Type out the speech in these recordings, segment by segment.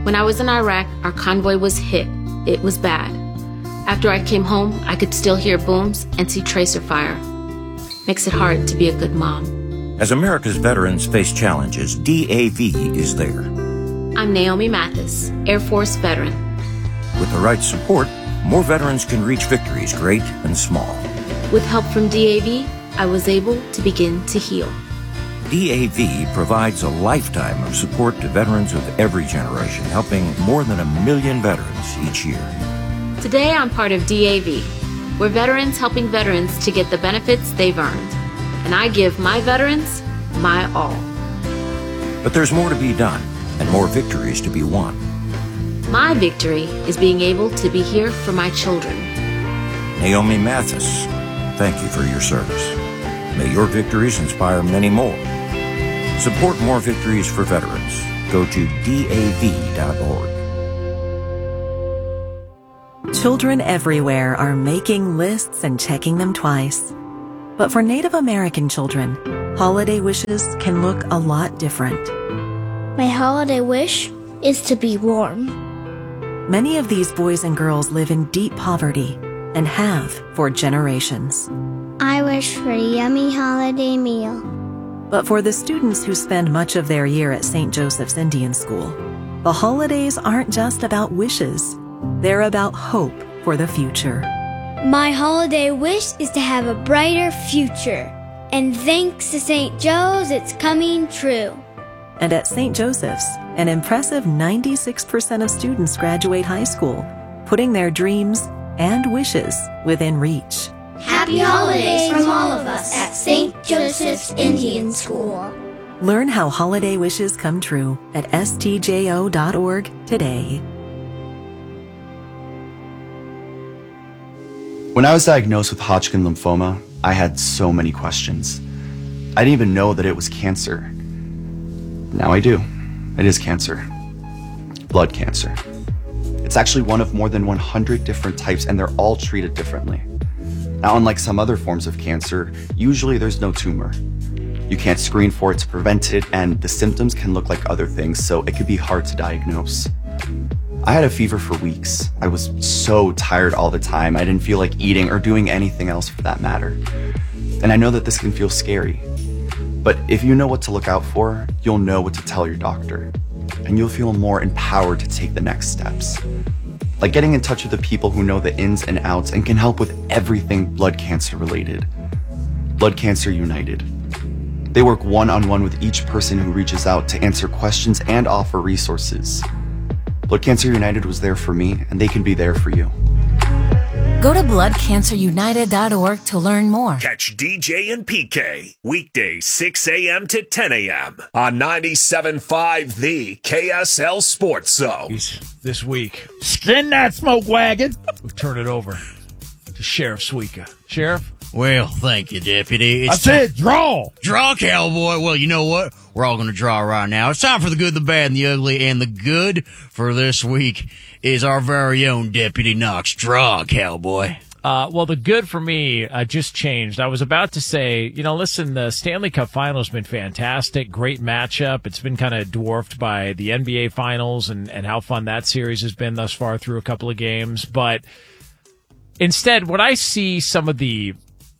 When I was in Iraq, our convoy was hit. It was bad. After I came home, I could still hear booms and see tracer fire. Makes it hard to be a good mom. As America's veterans face challenges, DAV is there. I'm Naomi Mathis, Air Force veteran. With the right support, more veterans can reach victories great and small. With help from DAV, I was able to begin to heal. DAV provides a lifetime of support to veterans of every generation, helping more than 1 million veterans each year. Today, I'm part of DAV. We're veterans helping veterans to get the benefits they've earned. And I give my veterans my all. But there's more to be done and more victories to be won. My victory is being able to be here for my children. Naomi Mathis, thank you for your service. May your victories inspire many more. Support more victories for veterans. Go to DAV.org. Children everywhere are making lists and checking them twice. But for Native American children, holiday wishes can look a lot different. My holiday wish is to be warm. Many of these boys and girls live in deep poverty and have for generations. I wish for a yummy holiday meal. But for the students who spend much of their year at St. Joseph's Indian School, the holidays aren't just about wishes. They're about hope for the future. My holiday wish is to have a brighter future. And thanks to St. Joe's, it's coming true. And at St. Joseph's, an impressive 96% of students graduate high school, putting their dreams and wishes within reach. Happy holidays from all of us at St. Joseph's Indian School. Learn how holiday wishes come true at stjo.org today. When I was diagnosed with Hodgkin lymphoma, I had so many questions. I didn't even know that it was cancer. Now I do. It is cancer. Blood cancer. It's actually one of more than 100 different types, and they're all treated differently. Now, unlike some other forms of cancer, usually there's no tumor. You can't screen for it to prevent it, and the symptoms can look like other things, so it could be hard to diagnose. I had a fever for weeks. I was so tired all the time. I didn't feel like eating or doing anything else for that matter. And I know that this can feel scary. But if you know what to look out for, you'll know what to tell your doctor. And you'll feel more empowered to take the next steps. Like getting in touch with the people who know the ins and outs and can help with everything blood cancer related. Blood Cancer United. They work one-on-one with each person who reaches out to answer questions and offer resources. Blood Cancer United was there for me, and they can be there for you. Go to bloodcancerunited.org to learn more. Catch DJ and PK weekdays 6 a.m. to 10 a.m. on 97.5 The KSL Sports Zone. This week, spin that smoke wagon. We'll turn it over to Sheriff Suika. Sheriff? Well, thank you, Deputy. I said draw. Draw, cowboy. Well, you know what? We're all going to draw right now. It's time for the good, the bad, and the ugly. And the good for this week is our very own Deputy Knox. Draw, cowboy. Well, the good for me just changed. I was about to say, listen, the Stanley Cup Final has been fantastic. Great matchup. It's been kind of dwarfed by the NBA Finals and how fun that series has been thus far through a couple of games. But instead, when I see some of the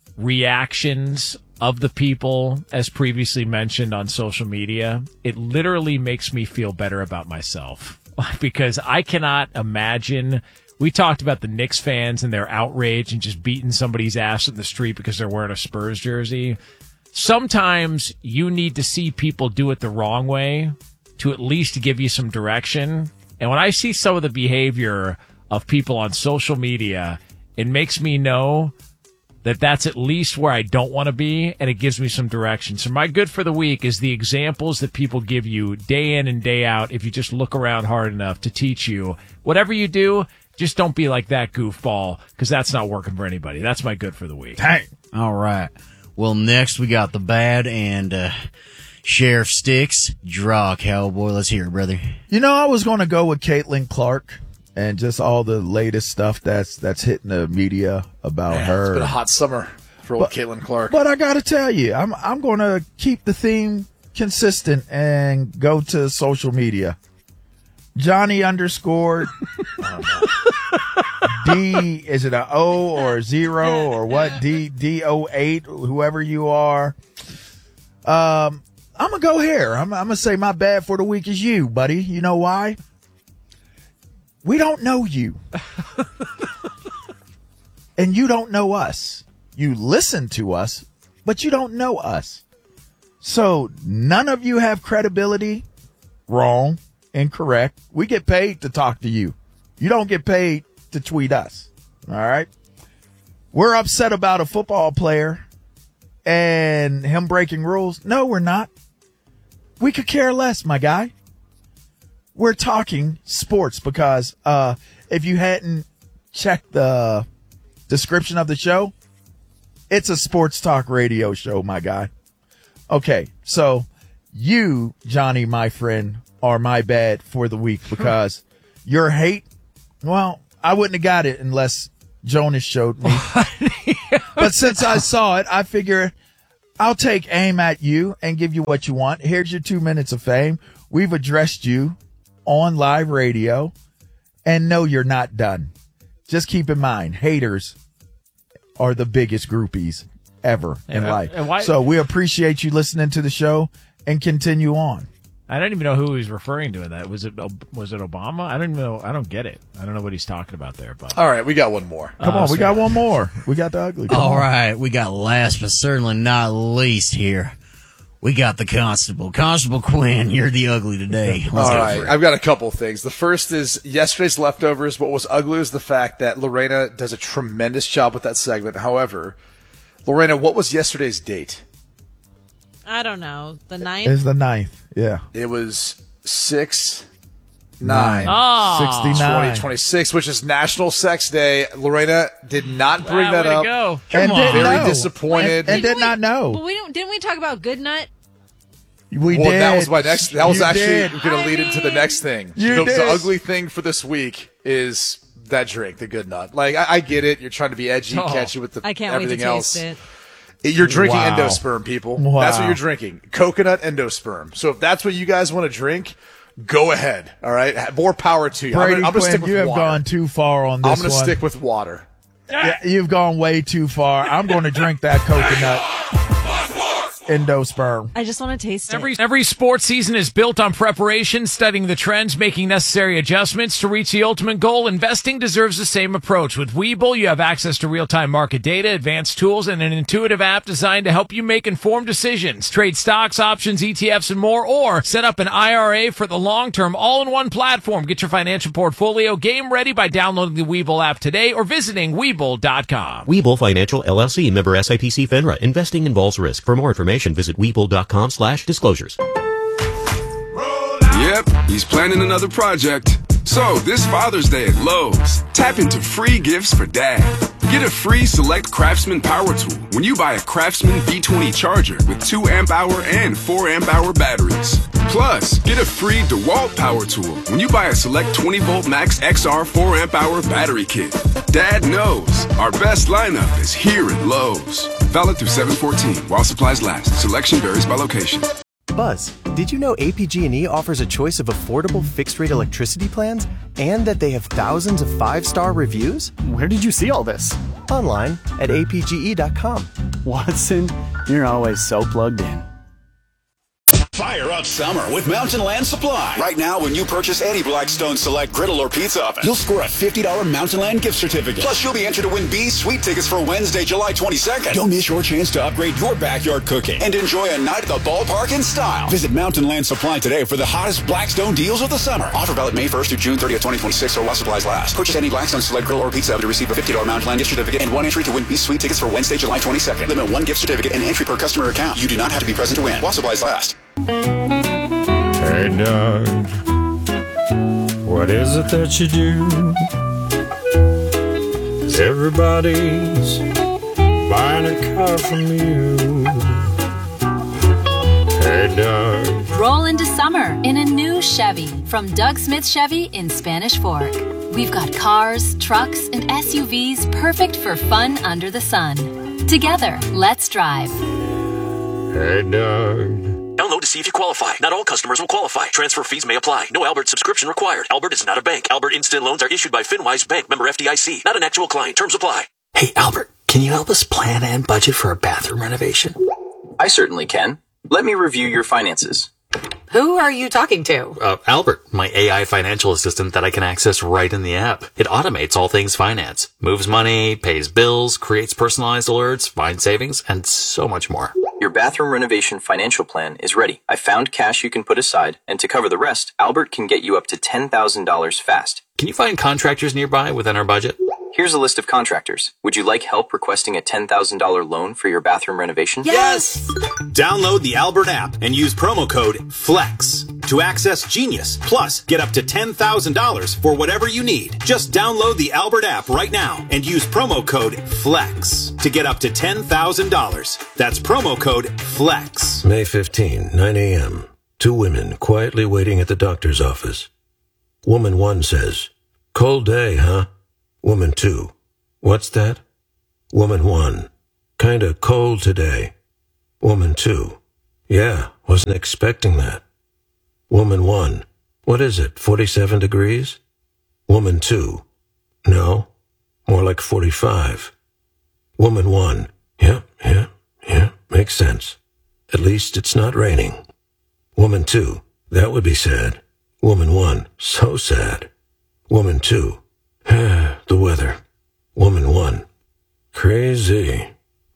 reactions of the people, as previously mentioned on social media, it literally makes me feel better about myself because I cannot imagine. We talked about the Knicks fans and their outrage and just beating somebody's ass in the street because they're wearing a Spurs jersey. Sometimes you need to see people do it the wrong way to at least give you some direction. And when I see some of the behavior of people on social media, it makes me know that that's at least where I don't want to be, and it gives me some direction. So my good for the week is the examples that people give you day in and day out if you just look around hard enough to teach you. Whatever you do, just don't be like that goofball, because that's not working for anybody. That's my good for the week. Dang. All right. Well, next we got the bad and Sheriff Sticks. Draw, cowboy. Let's hear it, brother. I was going to go with Caitlin Clark. And just all the latest stuff that's hitting the media about her. It's been a hot summer for old Caitlin Clark. But I got to tell you, I'm going to keep the theme consistent and go to social media. Johnny underscore D, is it a O or a 0 or what? D08, whoever you are. I'm going to go here. I'm going to say my bad for the week is you, buddy. You know why? We don't know you. And you don't know us. You listen to us, but you don't know us. So none of you have credibility. Wrong. Incorrect. We get paid to talk to you. You don't get paid to tweet us. All right. We're upset about a football player and him breaking rules. No, we're not. We could care less, my guy. We're talking sports because if you hadn't checked the description of the show, it's a sports talk radio show, my guy. Okay, so you, Johnny, my friend, are my bad for the week because your hate, well, I wouldn't have got it unless Jonas showed me. But since I saw it, I figure I'll take aim at you and give you what you want. Here's your 2 minutes of fame. We've addressed you on live radio, and no, you're not done. Just keep in mind, haters are the biggest groupies ever in life. So we appreciate you listening to the show and continue on. I don't even know who he's referring to in that. Was it Obama? I don't even know. I don't get it. I don't know what he's talking about there. But all right, we got one more. Come on, we got one more. We got the ugly. All right, we got last but certainly not least here. We got the Constable. Constable Quinn, you're the ugly today. All right, I've got a couple things. The first is yesterday's leftovers. What was ugly is the fact that Lorena does a tremendous job with that segment. However, Lorena, what was yesterday's date? I don't know. The 9th? It's the 9th, yeah. It was 6/9. 2026, which is National Sex Day. Lorena did not bring that up. Go. And very disappointed. And did not know. But didn't we talk about Good Nut? We did. That was my next. That was actually going to lead into the next thing. The ugly thing for this week is that drink, the Good Nut. Like I get it. You're trying to be edgy, catchy with I can't everything wait to else. taste it. You're drinking endosperm, people. Wow. That's what you're drinking. Coconut endosperm. So if that's what you guys want to drink, go ahead. All right? More power to you. Brady I'm going to stick with you have water. gone too far on this I'm going to one. stick with water. Yeah, you've gone way too far. I'm going to drink that coconut endosperm. I just want to taste it. Every sports season is built on preparation, studying the trends, making necessary adjustments to reach the ultimate goal. Investing deserves the same approach. With Webull, you have access to real-time market data, advanced tools, and an intuitive app designed to help you make informed decisions. Trade stocks, options, ETFs, and more, or set up an IRA for the long-term all-in-one platform. Get your financial portfolio game ready by downloading the Webull app today or visiting Webull.com. Webull Financial LLC, member SIPC FINRA. Investing involves risk. For more information, visit Webull.com/disclosures. Yep, he's planning another project. So, this Father's Day at Lowe's, tap into free gifts for Dad. Get a free Select Craftsman power tool when you buy a Craftsman V20 charger with 2 amp-hour and 4 amp-hour batteries. Plus, get a free DeWalt power tool when you buy a Select 20-volt Max XR 4 amp-hour battery kit. Dad knows our best lineup is here at Lowe's. Valid through 7/14 while supplies last. Selection varies by location. Buzz, did you know APG&E offers a choice of affordable fixed-rate electricity plans and that they have thousands of 5-star reviews? Where did you see all this? Online at apge.com. Watson, you're always so plugged in. Fire up summer with Mountain Land Supply. Right now, when you purchase any Blackstone Select griddle or pizza oven, you'll score a $50 Mountain Land gift certificate. Plus, you'll be entered to win B's Sweet tickets for Wednesday, July 22nd. Don't miss your chance to upgrade your backyard cooking and enjoy a night at the ballpark in style. Visit Mountain Land Supply today for the hottest Blackstone deals of the summer. Offer valid May 1st through June 30th, 2026 or while supplies last. Purchase any Blackstone Select griddle or pizza oven to receive a $50 Mountain Land gift certificate and 1 entry to win B's Sweet tickets for Wednesday, July 22nd. Limit 1 gift certificate and entry per customer account. You do not have to be present to win while supplies last. Hey, Doug, what is it that you do? 'Cause everybody's buying a car from you. Hey, Doug. Roll into summer in a new Chevy from Doug Smith Chevy in Spanish Fork. We've got cars, trucks, and SUVs perfect for fun under the sun. Together, let's drive. Hey, Doug. Download to see if you qualify. Not all customers will qualify. Transfer fees may apply. No Albert subscription required. Albert is not a bank. Albert Instant Loans are issued by FinWise Bank, member FDIC. Not an actual client. Terms apply. Hey, Albert, can you help us plan and budget for a bathroom renovation? I certainly can. Let me review your finances. Who are you talking to? Albert, my AI financial assistant that I can access right in the app. It automates all things finance, moves money, pays bills, creates personalized alerts, finds savings, and so much more. Your bathroom renovation financial plan is ready. I found cash you can put aside, and to cover the rest, Albert can get you up to $10,000 fast. Can you find contractors nearby within our budget? Here's a list of contractors. Would you like help requesting a $10,000 loan for your bathroom renovation? Yes! Download the Albert app and use promo code FLEX to access Genius. Plus, get up to $10,000 for whatever you need. Just download the Albert app right now and use promo code FLEX to get up to $10,000. That's promo code FLEX. May 15, 9 a.m. Two women quietly waiting at the doctor's office. Woman 1 says, "Cold day, huh?" Woman 2, "What's that?" Woman 1, "Kinda cold today." Woman 2, "Yeah, wasn't expecting that." Woman 1, "What is it, 47 degrees?" Woman 2, "No, more like 45. Woman 1, yeah, makes sense. At least it's not raining." Woman 2, "That would be sad." Woman 1, "So sad." Woman 2, "The weather." Woman 1, "Crazy."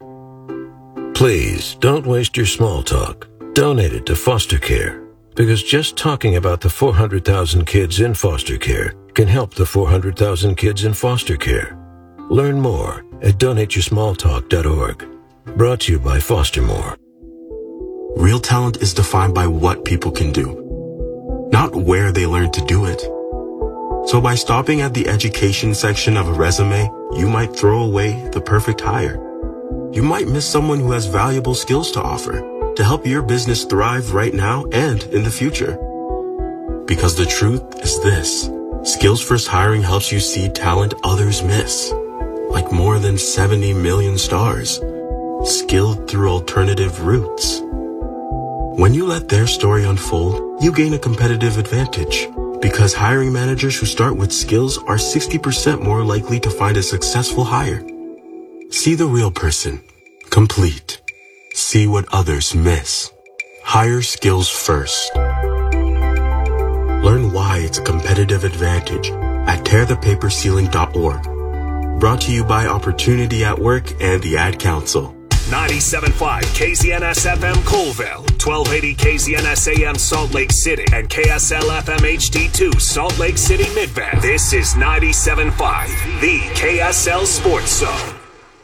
Please, don't waste your small talk. Donate it to foster care. Because just talking about the 400,000 kids in foster care can help the 400,000 kids in foster care. Learn more at donateyoursmalltalk.org. Brought to you by Fostermore. Real talent is defined by what people can do, not where they learn to do it. So by stopping at the education section of a resume, you might throw away the perfect hire. You might miss someone who has valuable skills to offer to help your business thrive right now and in the future. Because the truth is this: Skills First Hiring helps you see talent others miss, like more than 70 million stars, skilled through alternative routes. When you let their story unfold, you gain a competitive advantage. Because hiring managers who start with skills are 60% more likely to find a successful hire. See the real person. Complete. See what others miss. Hire skills first. Learn why it's a competitive advantage at tearthepaperceiling.org. Brought to you by Opportunity at Work and the Ad Council. 97.5 KZNS FM Colville, 1280 KZNS AM Salt Lake City, and KSL FM HD2 Salt Lake City Midvale. This is 97.5, the KSL Sports Zone.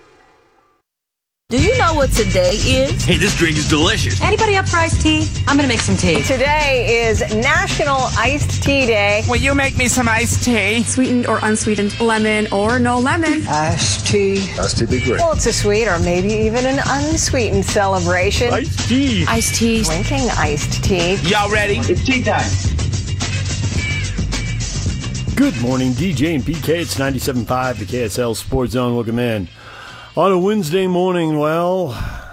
Do you know what today is? Hey, this drink is delicious. Anybody up for iced tea? I'm going to make some tea. Today is National Iced Tea Day. Will you make me some iced tea? Sweetened or unsweetened, lemon or no lemon. Iced tea. Iced tea be great. Well, it's a sweet or maybe even an unsweetened celebration. Iced tea. Iced tea. Drinking iced tea. Y'all ready? It's tea time. Good morning, DJ and PK. It's 97.5, the KSL Sports Zone. Welcome in. On a Wednesday morning, well,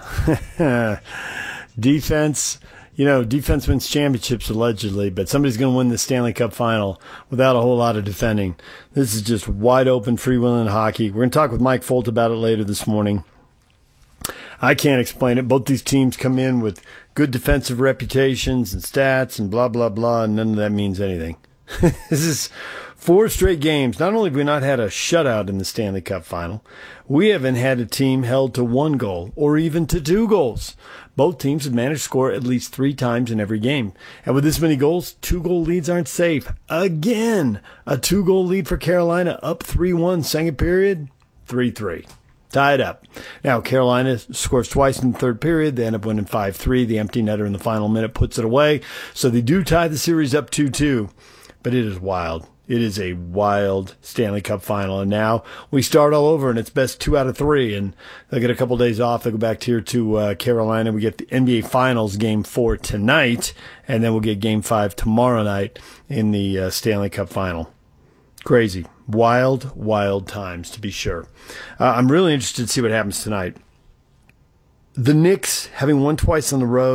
defense wins championships allegedly, but somebody's going to win the Stanley Cup final without a whole lot of defending. This is just wide open, freewheeling hockey. We're going to talk with Mike Folt about it later this morning. I can't explain it. Both these teams come in with good defensive reputations and stats and blah, blah, blah, and none of that means anything. This is 4 straight games. Not only have we not had a shutout in the Stanley Cup final, we haven't had a team held to 1 goal or even to 2 goals. Both teams have managed to score at least 3 times in every game. And with this many goals, 2-goal leads aren't safe. Again, a 2-goal lead for Carolina, up 3-1, second period, 3-3. Tied up. Now, Carolina scores twice in the third period. They end up winning 5-3. The empty netter in the final minute puts it away. So they do tie the series up 2-2. But it is wild. It is a wild Stanley Cup final. And now we start all over, and it's best 2 out of 3. And they'll get a couple days off. They'll go back here to Carolina. We get the NBA Finals Game 4 tonight, and then we'll get Game 5 tomorrow night in the Stanley Cup final. Crazy. Wild, wild times, to be sure. I'm really interested to see what happens tonight. The Knicks, having won twice on the road,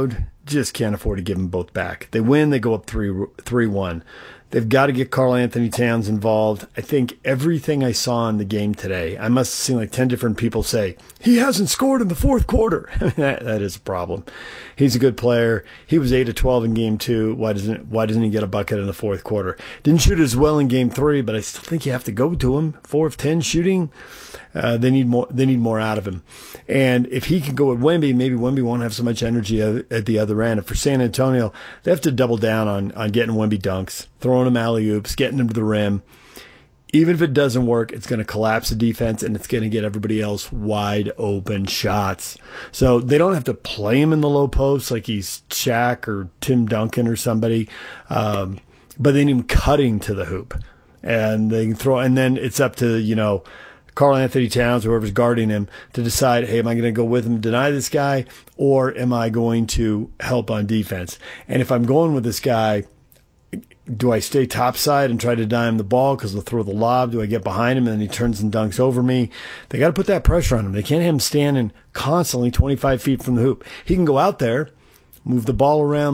just can't afford to give them both back. They win, they go up 3-1. They've got to get Karl Anthony Towns involved. I think everything I saw in the game today, I must have seen like 10 different people say, he hasn't scored in the fourth quarter. that is a problem. He's a good player. He was 8-12 in game 2. Why doesn't he get a bucket in the fourth quarter? Didn't shoot as well in game 3, but I still think you have to go to him. 4 of 10 shooting. They need more out of him. And if he can go at Wemby, maybe Wemby won't have so much energy at the other end. And for San Antonio, they have to double down on getting Wemby dunks, throwing him alley-oops, getting him to the rim. Even if it doesn't work, it's going to collapse the defense, and it's going to get everybody else wide open shots. So they don't have to play him in the low post like he's Shaq or Tim Duncan or somebody, but they need him cutting to the hoop. And they can throw, and then it's up to, Karl Anthony Towns, whoever's guarding him, to decide, hey, am I going to go with him and deny this guy, or am I going to help on defense? And if I'm going with this guy, do I stay topside and try to dime the ball because they'll throw the lob? Do I get behind him and then he turns and dunks over me? They got to put that pressure on him. They can't have him standing constantly 25 feet from the hoop. He can go out there, move the ball around,